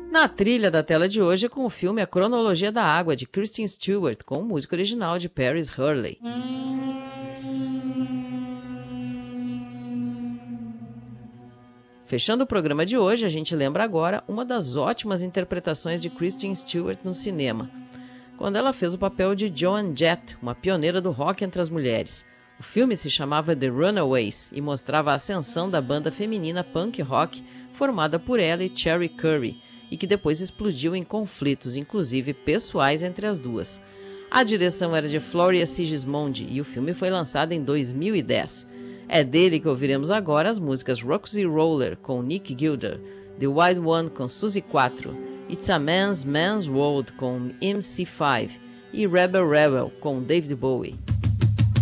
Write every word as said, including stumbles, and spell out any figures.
Na trilha da tela de hoje, com o filme A Cronologia da Água, de Kristen Stewart, com música original de Paris Hurley. Fechando o programa de hoje, a gente lembra agora uma das ótimas interpretações de Kristen Stewart no cinema, quando ela fez o papel de Joan Jett, uma pioneira do rock entre as mulheres. O filme se chamava The Runaways e mostrava a ascensão da banda feminina punk rock formada por ela e Cherie Currie, e que depois explodiu em conflitos, inclusive pessoais, entre as duas. A direção era de Floria Sigismondi e o filme foi lançado em dois mil e dez. É dele que ouviremos agora as músicas Roxy Roller, com Nick Gilder, The Wild One, com Suzy quatro, It's a Man's Man's World, com M C cinco e Rebel Rebel, com David Bowie.